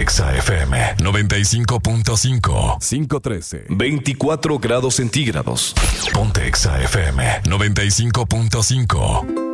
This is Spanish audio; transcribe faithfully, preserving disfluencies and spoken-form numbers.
Exa F M noventa y cinco punto cinco. cinco trece. veinticuatro grados centígrados. Ponte Exa F M noventa y cinco punto cinco.